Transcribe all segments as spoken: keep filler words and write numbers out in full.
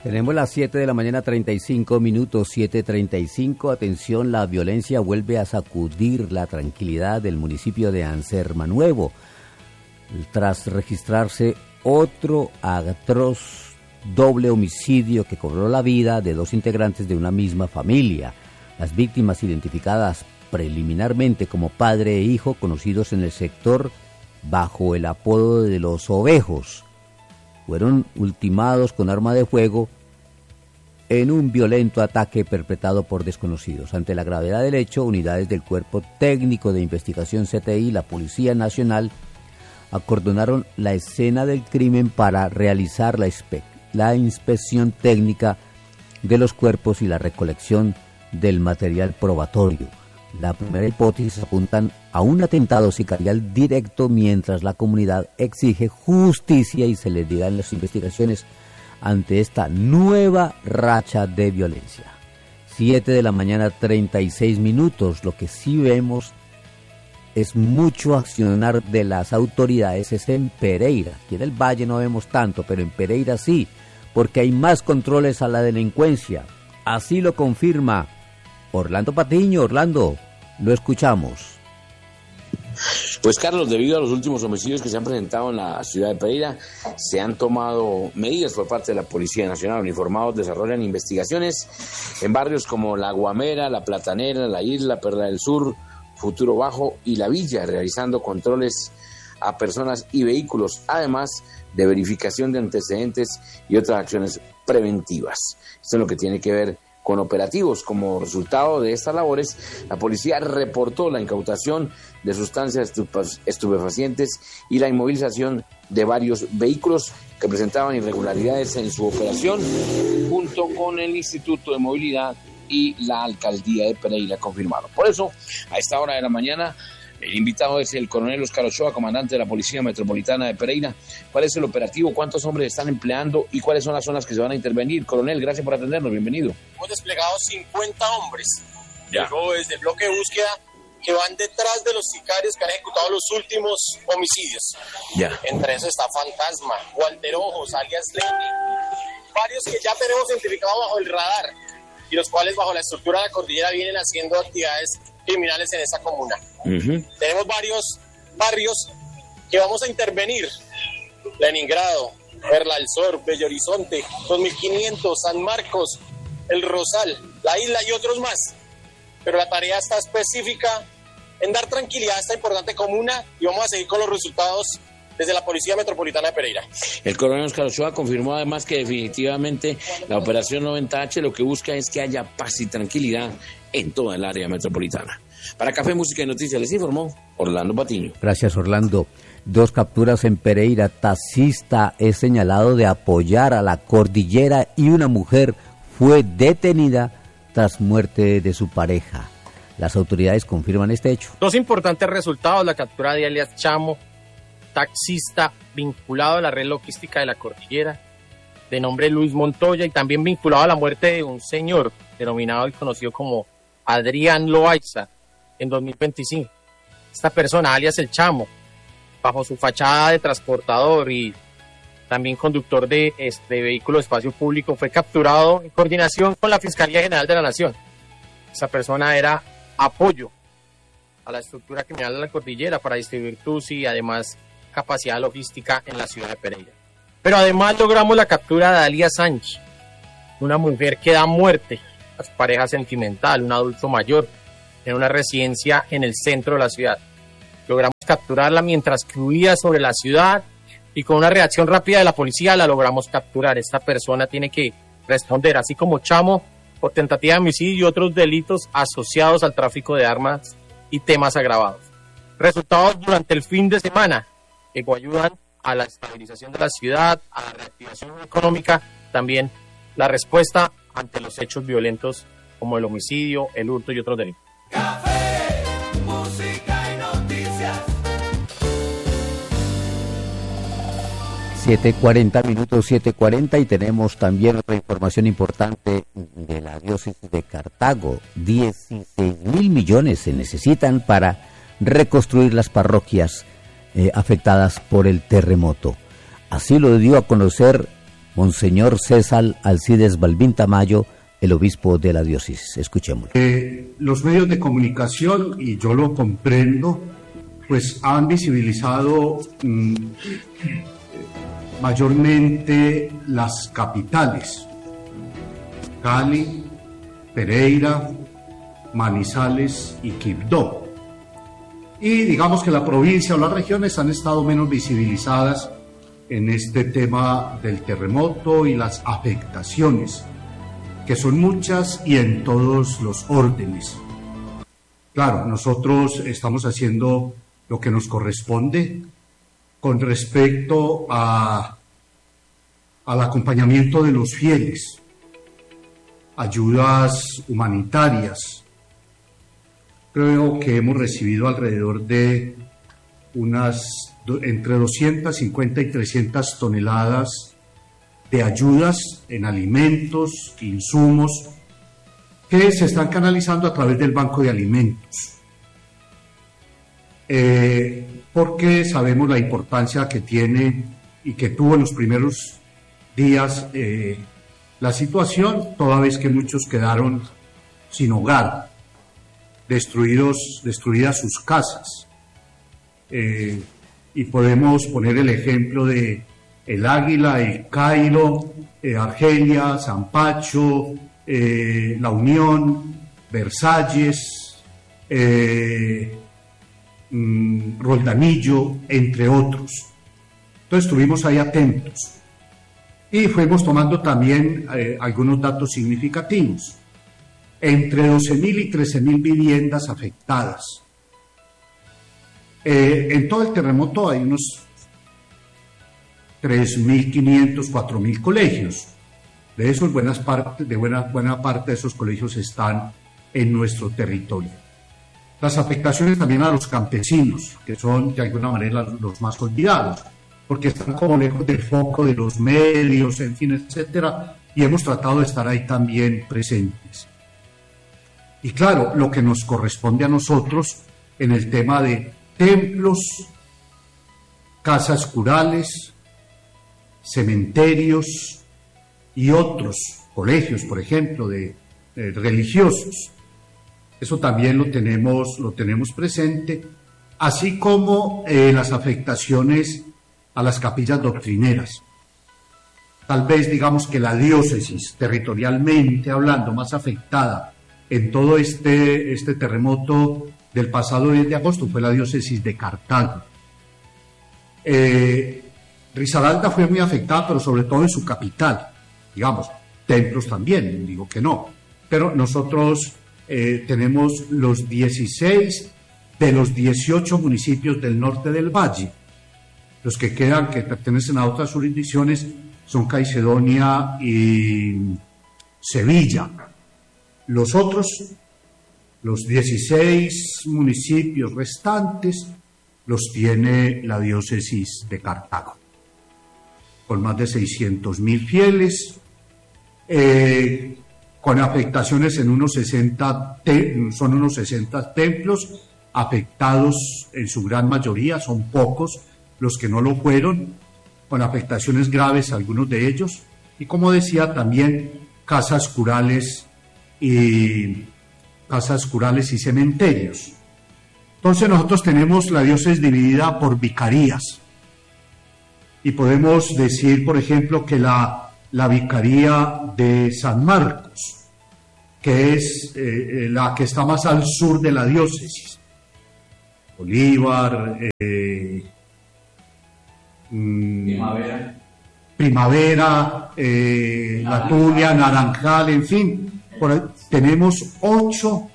Tenemos las siete de la mañana, treinta y cinco minutos, siete treinta y cinco. Atención, la violencia vuelve a sacudir la tranquilidad del municipio de Anserma-Nuevo, tras registrarse otro atroz doble homicidio que cobró la vida de dos integrantes de una misma familia. Las víctimas, identificadas preliminarmente como padre e hijo, conocidos en el sector bajo el apodo de los Ovejos, fueron ultimados con arma de fuego en un violento ataque perpetrado por desconocidos. Ante la gravedad del hecho, unidades del Cuerpo Técnico de Investigación C T I y la Policía Nacional acordonaron la escena del crimen para realizar la, inspe- la inspección técnica de los cuerpos y la recolección del material probatorio. La primera hipótesis apuntan a un atentado sicarial directo, mientras la comunidad exige justicia y celeridad en las investigaciones ante esta nueva racha de violencia. siete de la mañana, treinta y seis minutos. Lo que sí vemos es mucho accionar de las autoridades es en Pereira. Aquí en el Valle no vemos tanto, pero en Pereira sí, porque hay más controles a la delincuencia. Así lo confirma Orlando Patiño. Orlando, lo escuchamos. Pues Carlos, debido a los últimos homicidios que se han presentado en la ciudad de Pereira, se han tomado medidas por parte de la Policía Nacional. Uniformados desarrollan investigaciones en barrios como La Guamera, La Platanera, La Isla, Perla del Sur, Futuro Bajo y La Villa, realizando controles a personas y vehículos, además de verificación de antecedentes y otras acciones preventivas. Esto es lo que tiene que ver con operativos. Como resultado de estas labores, la policía reportó la incautación de sustancias estupefacientes y la inmovilización de varios vehículos que presentaban irregularidades en su operación, junto con el Instituto de Movilidad y la Alcaldía de Pereira confirmaron. Por eso, a esta hora de la mañana, el invitado es el coronel Oscar Ochoa, comandante de la Policía Metropolitana de Pereira. ¿Cuál es el operativo? ¿Cuántos hombres están empleando? ¿Y cuáles son las zonas que se van a intervenir? Coronel, gracias por atendernos. Bienvenido. Hemos desplegado cincuenta hombres. Ya. Luego, desde el bloque de búsqueda, que van detrás de los sicarios que han ejecutado los últimos homicidios. Ya. Entre esos está Fantasma, Walter Ojos, alias Lenny. Varios que ya tenemos identificados bajo el radar y los cuales bajo la estructura de la cordillera vienen haciendo actividades criminales en esa comuna. Uh-huh. Tenemos varios barrios que vamos a intervenir: Leningrado, Perla del Sur, Bello Horizonte, dos mil quinientos, San Marcos, El Rosal, La Isla y otros más. Pero la tarea está específica en dar tranquilidad a esta importante comuna y vamos a seguir con los resultados desde la Policía Metropolitana de Pereira. El coronel Oscar Ochoa confirmó además que definitivamente la operación noventa H lo que busca es que haya paz y tranquilidad en toda el área metropolitana. Para Café, Música y Noticias les informó Orlando Patiño. Gracias, Orlando. Dos capturas en Pereira. Taxista es señalado de apoyar a la cordillera y una mujer fue detenida tras muerte de su pareja. Las autoridades confirman este hecho. Dos importantes resultados: la captura de alias Chamo, taxista vinculado a la red logística de la cordillera, de nombre Luis Montoya, y también vinculado a la muerte de un señor denominado y conocido como Adrián Loaiza en dos mil veinticinco. Esta persona, alias El Chamo, bajo su fachada de transportador y también conductor de este vehículo de espacio público, fue capturado en coordinación con la Fiscalía General de la Nación. Esa persona era apoyo a la estructura criminal de la cordillera para distribuir TUSI y además capacidad logística en la ciudad de Pereira. Pero además logramos la captura de Dalia Sánchez, una mujer que da muerte a su pareja sentimental, un adulto mayor, en una residencia en el centro de la ciudad. Logramos capturarla mientras que huía sobre la ciudad y con una reacción rápida de la policía la logramos capturar. Esta persona tiene que responder, así como Chamo, por tentativa de homicidio y otros delitos asociados al tráfico de armas y temas agravados. Resultados durante el fin de semana que ayudan a la estabilización de la ciudad, a la reactivación económica, también la respuesta ante los hechos violentos como el homicidio, el hurto y otros delitos. Café, música y noticias. siete cuarenta minutos, siete cuarenta, y tenemos también otra información importante de la diócesis de Cartago. dieciséis mil millones se necesitan para reconstruir las parroquias eh, afectadas por el terremoto. Así lo dio a conocer Monseñor César Alcides Balbín Tamayo, el obispo de la diócesis. Escuchémoslo. Eh, los medios de comunicación, y yo lo comprendo, pues han visibilizado mmm, mayormente las capitales, Cali, Pereira, Manizales y Quibdó. Y digamos que la provincia o las regiones han estado menos visibilizadas en este tema del terremoto y las afectaciones, que son muchas y en todos los órdenes. Claro, nosotros estamos haciendo lo que nos corresponde con respecto a, al acompañamiento de los fieles, ayudas humanitarias. Creo que hemos recibido alrededor de unas entre doscientas cincuenta y trescientas toneladas de ayudas en alimentos, insumos, que se están canalizando a través del Banco de Alimentos. Eh, porque sabemos la importancia que tiene y que tuvo en los primeros días eh, la situación, toda vez que muchos quedaron sin hogar, destruidos, destruidas sus casas. Eh, y podemos poner el ejemplo de El Águila, El Cairo, eh, Argelia, San Pacho, eh, La Unión, Versalles, eh, mm, Roldanillo, entre otros. Entonces estuvimos ahí atentos y fuimos tomando también eh, algunos datos significativos. Entre doce mil y trece mil viviendas afectadas. Eh, en todo el terremoto hay unos tres mil quinientos, cuatro mil colegios. De esos, buenas parte, de buena, buena parte de esos colegios están en nuestro territorio. Las afectaciones también a los campesinos, que son de alguna manera los más olvidados, porque están como lejos del foco de los medios, en fin, etcétera, y hemos tratado de estar ahí también presentes. Y claro, lo que nos corresponde a nosotros en el tema de templos, casas curales, cementerios y otros colegios, por ejemplo, de, de religiosos. Eso también lo tenemos, lo tenemos presente, así como eh, las afectaciones a las capillas doctrineras. Tal vez digamos que la diócesis, territorialmente hablando, más afectada en todo este, este terremoto del pasado diez de agosto fue la diócesis de Cartago. Eh, Risaralda fue muy afectada, pero sobre todo en su capital, digamos, templos también, digo que no, pero nosotros eh, tenemos los dieciséis de los dieciocho municipios del norte del valle. Los que quedan, que pertenecen a otras jurisdicciones, son Caicedonia y Sevilla. Los otros, los dieciséis municipios restantes, los tiene la diócesis de Cartago, con más de seiscientos mil fieles, eh, con afectaciones en unos sesenta, te- son unos sesenta templos afectados en su gran mayoría, son pocos los que no lo fueron, con afectaciones graves algunos de ellos, y como decía también casas curales y casas curales y cementerios. Entonces nosotros tenemos la diócesis dividida por vicarías y podemos decir, por ejemplo, que la, la vicaría de San Marcos, que es eh, la que está más al sur de la diócesis, Bolívar, eh, Primavera, Primavera, eh, La Tulia, Naranjal, en fin, por ahí tenemos ocho.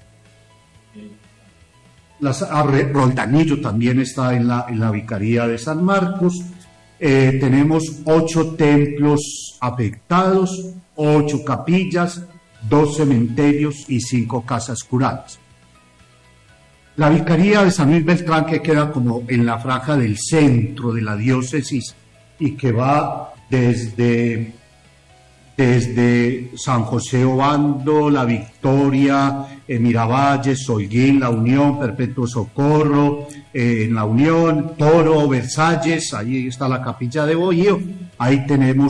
Las, ah, Roldanillo también está en la, en la vicaría de San Marcos. Eh, tenemos ocho templos afectados, ocho capillas, dos cementerios y cinco casas curales. La vicaría de San Luis Beltrán, que queda como en la franja del centro de la diócesis y que va desde, desde San José Obando, La Victoria, eh, Miravalle, Holguín, La Unión, Perpetuo Socorro, eh, en La Unión, Toro, Versalles, ahí está la capilla de Bohío, ahí tenemos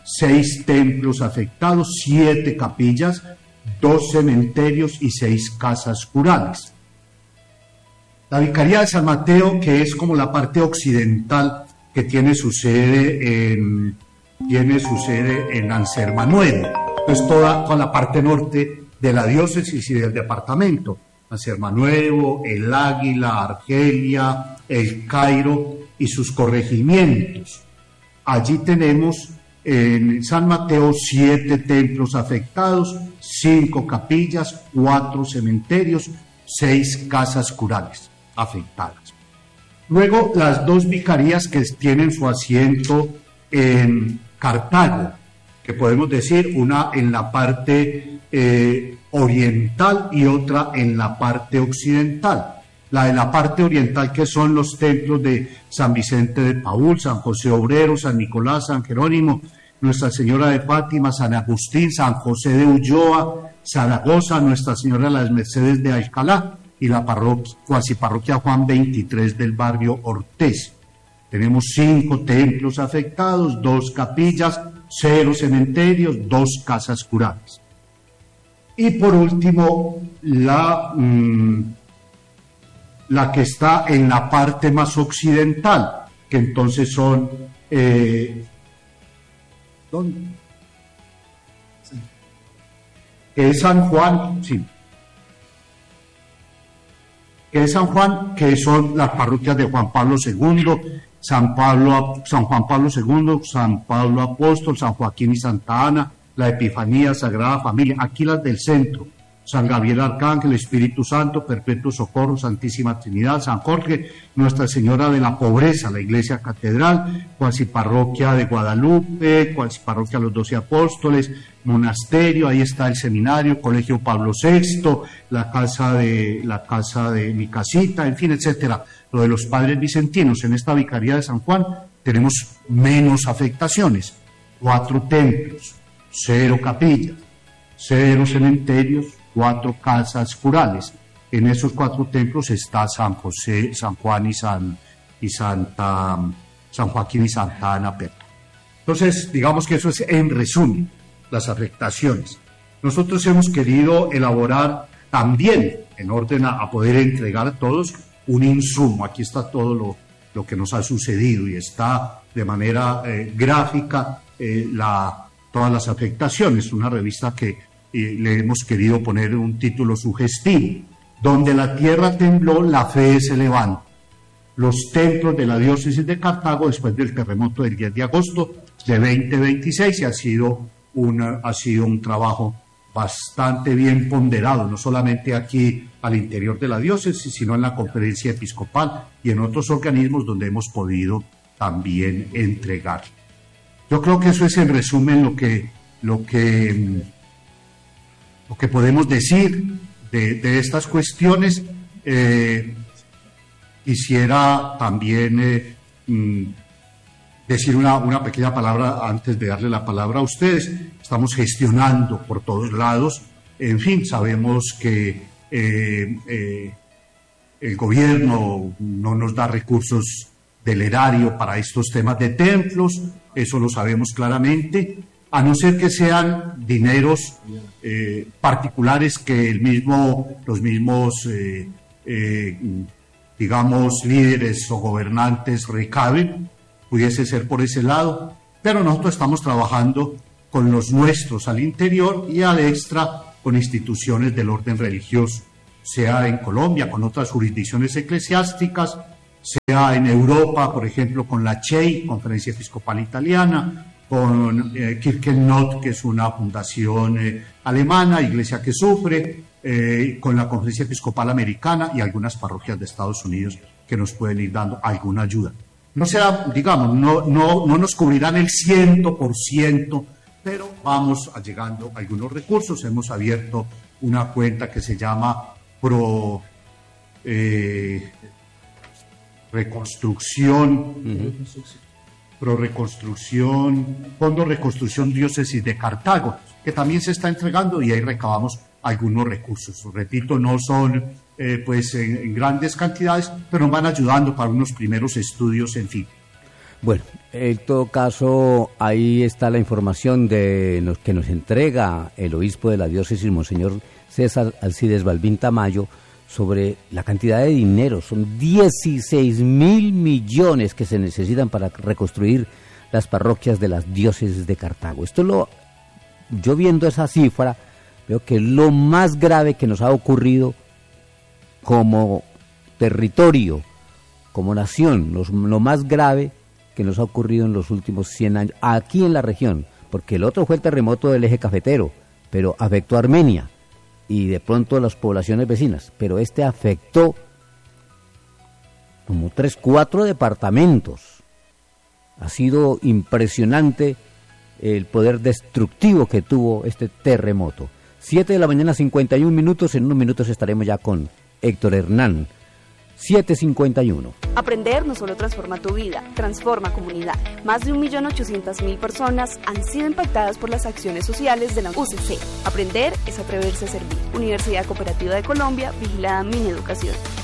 seis templos afectados, siete capillas, dos cementerios y seis casas curales. La Vicaría de San Mateo, que es como la parte occidental, que tiene su sede en, tiene su sede en Ansermanuevo, es toda, toda la parte norte de la diócesis y del departamento. Ansermanuevo, El Águila, Argelia, El Cairo y sus corregimientos. Allí tenemos en San Mateo siete templos afectados, cinco capillas, cuatro cementerios, seis casas curales afectadas. Luego, las dos vicarías que tienen su asiento en Cartago, que podemos decir una en la parte eh, oriental y otra en la parte occidental. La de la parte oriental, que son los templos de San Vicente de Paúl, San José Obrero, San Nicolás, San Jerónimo, Nuestra Señora de Fátima, San Agustín, San José de Ulloa, Zaragoza, Nuestra Señora de las Mercedes de Alcalá y la parroquia, cuasi parroquia Juan veintitrés del barrio Ortiz. Tenemos cinco templos afectados, dos capillas, cero cementerios, dos casas curales. Y por último, la, mmm, la que está en la parte más occidental, que entonces son... Eh, ¿dónde? Sí. Que es San Juan, sí. Que es San Juan, que son las parroquias de Juan Pablo segundo, San, Pablo, San Juan Pablo segundo, San Pablo Apóstol, San Joaquín y Santa Ana, la Epifanía, Sagrada Familia, aquí las del centro, San Gabriel Arcángel, Espíritu Santo, Perpetuo Socorro, Santísima Trinidad, San Jorge, Nuestra Señora de la Pobreza, la Iglesia Catedral, cuasi parroquia de Guadalupe, cuasi parroquia de los Doce Apóstoles, monasterio, ahí está el seminario, Colegio Pablo sexto, la casa de la casa de mi casita, en fin, etcétera. Lo de los padres vicentinos, en esta Vicaría de San Juan tenemos menos afectaciones, cuatro templos, cero capillas, cero cementerios, cuatro casas curales. En esos cuatro templos está San José, San Juan y San y Santa San Joaquín y Santa Ana Perla. Entonces, digamos que eso es en resumen las afectaciones. Nosotros hemos querido elaborar también, en orden a, a poder entregar a todos, un insumo. Aquí está todo lo, lo que nos ha sucedido y está de manera eh, gráfica eh, la, todas las afectaciones. Una revista que eh, le hemos querido poner un título sugestivo. Donde la tierra tembló, la fe se levanta. Los templos de la diócesis de Cartago después del terremoto del diez de agosto de veinte veintiséis y ha sido Una, ha sido un trabajo bastante bien ponderado, no solamente aquí al interior de la diócesis, sino en la conferencia episcopal y en otros organismos donde hemos podido también entregar. Yo creo que eso es en resumen lo que, lo que, lo que podemos decir de, de estas cuestiones. Eh, quisiera también eh, mm, decir una, una pequeña palabra antes de darle la palabra a ustedes. Estamos gestionando por todos lados, en fin, sabemos que eh, eh, el gobierno no nos da recursos del erario para estos temas de templos, eso lo sabemos claramente, a no ser que sean dineros eh, particulares que el mismo, los mismos, eh, eh, digamos, líderes o gobernantes recaben. Pudiese ser por ese lado, pero nosotros estamos trabajando con los nuestros al interior y al extra con instituciones del orden religioso, sea en Colombia con otras jurisdicciones eclesiásticas, sea en Europa, por ejemplo, con la C E I, Conferencia Episcopal Italiana, con eh, Kirchenot, que es una fundación eh, alemana, Iglesia que Sufre, eh, con la Conferencia Episcopal Americana y algunas parroquias de Estados Unidos que nos pueden ir dando alguna ayuda. No será, digamos, no, no, no nos cubrirán el ciento por ciento, pero vamos a llegando a algunos recursos. Hemos abierto una cuenta que se llama Pro eh, Reconstrucción, uh-huh. Pro Reconstrucción, Fondo Reconstrucción Diócesis de Cartago, que también se está entregando y ahí recabamos algunos recursos. Repito, no son eh, pues en, en grandes cantidades, pero nos van ayudando para unos primeros estudios, en fin. Bueno, en todo caso, ahí está la información de nos, que nos entrega el obispo de la diócesis, Monseñor César Alcides Balbín Tamayo, sobre la cantidad de dinero. Son dieciséis mil millones que se necesitan para reconstruir las parroquias de las diócesis de Cartago. Esto lo, yo viendo esa cifra, veo que es lo más grave que nos ha ocurrido como territorio, como nación, los, lo más grave que nos ha ocurrido en los últimos cien años, aquí en la región, porque el otro fue el terremoto del eje cafetero, pero afectó a Armenia y de pronto a las poblaciones vecinas, pero este afectó como tres, cuatro departamentos. Ha sido impresionante el poder destructivo que tuvo este terremoto. Siete de la mañana, cincuenta y un minutos, en unos minutos estaremos ya con Héctor Hernán. siete cincuenta y uno. Aprender no solo transforma tu vida, transforma comunidad. Más de un millón ochocientas mil personas han sido impactadas por las acciones sociales de la U C C. Aprender es atreverse a servir. Universidad Cooperativa de Colombia, vigilada Mineducación.